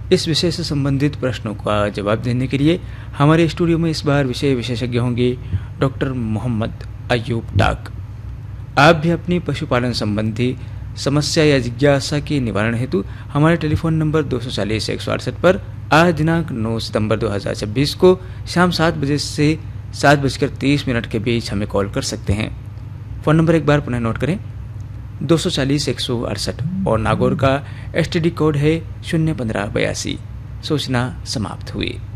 इस विषय से संबंधित प्रश्नों का जवाब देने के लिए हमारे स्टूडियो में इस बार विषय विशेषज्ञ होंगे डॉक्टर मोहम्मद अयूब डाक। आप भी अपनी पशुपालन संबंधी समस्या या जिज्ञासा के निवारण हेतु हमारे टेलीफोन नंबर 240-168 पर आज दिनांक 9 सितंबर 2026 को शाम 7 बजे से 7:30 के बीच हमें कॉल कर सकते हैं। फ़ोन नंबर एक बार पुनः नोट करें, 240-168 और नागौर का STD कोड है 01582। सूचना समाप्त हुई।